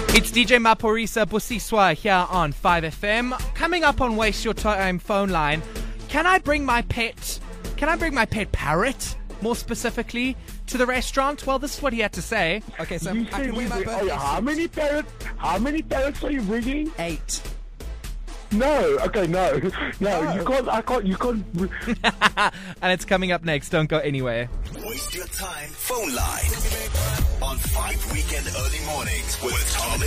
It's DJ Maphorisa Busiswa here on 5FM. Coming up on Waste Your Time phone line. Can I bring my pet parrot, more specifically, to the restaurant? Well, this is what he had to say. Okay, so You I can wear my say, birthday how many parrots? How many parrots are you bringing? 8. No. Okay, no. You can't. You can't. And it's coming up next. Don't go anywhere. Waste Your Time phone line on 5 Weekend Early Mornings with Tom